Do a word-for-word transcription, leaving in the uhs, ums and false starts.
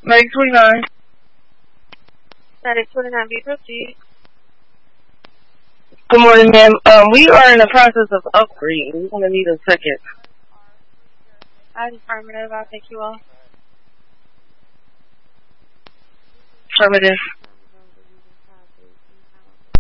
Medic twenty-nine. Medic twenty-nine, be proceed. Good morning, ma'am. Um, we are in the process of upgrading. We're going to need a second. Affirmative, I'll take you all. Affirmative.